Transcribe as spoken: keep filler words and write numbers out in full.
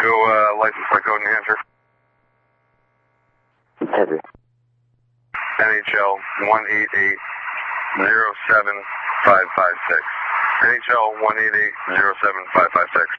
Go uh, license plate code New Hampshire. Heavy. N H L one eight eight zero seven five five six. N H L one eight eight zero seven five five six.